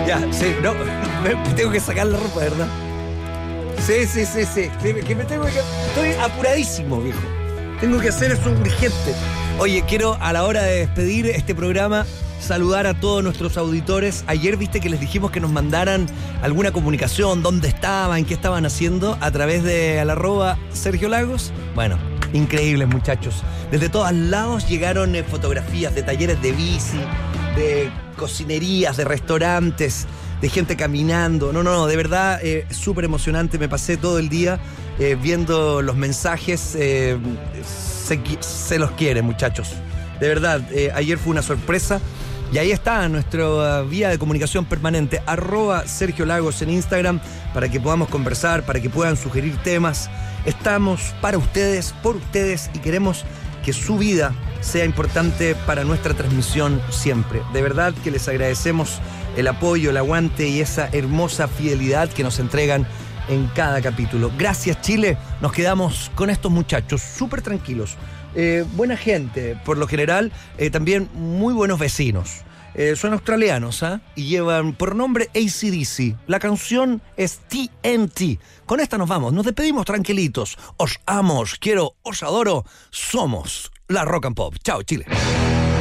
Ya, sí, no, tengo que sacar la ropa, ¿verdad? Sí, estoy apuradísimo, viejo. Tengo que hacer eso urgente. Oye, quiero a la hora de despedir este programa saludar a todos nuestros auditores. Ayer viste que les dijimos que nos mandaran alguna comunicación, dónde estaban, qué estaban haciendo a través de @Sergio Lagos. Bueno, increíbles muchachos. Desde todos lados llegaron fotografías de talleres de bici, de cocinerías, de restaurantes, de gente caminando. No, de verdad, súper emocionante. Me pasé todo el día viendo los mensajes. Se los quiere, muchachos. De verdad, ayer fue una sorpresa. Y ahí está nuestra vía de comunicación permanente, @Sergio Lagos en Instagram, para que podamos conversar, para que puedan sugerir temas. Estamos para ustedes, por ustedes, y queremos que su vida sea importante para nuestra transmisión siempre. De verdad que les agradecemos el apoyo, el aguante y esa hermosa fidelidad que nos entregan en cada capítulo. Gracias, Chile. Nos quedamos con estos muchachos súper tranquilos. Buena gente, por lo general, también muy buenos vecinos. Son australianos, y llevan por nombre AC/DC. La canción es TNT. Con esta nos vamos, nos despedimos tranquilitos. Os amo, os quiero, os adoro. Somos la Rock and Pop. Chao, Chile.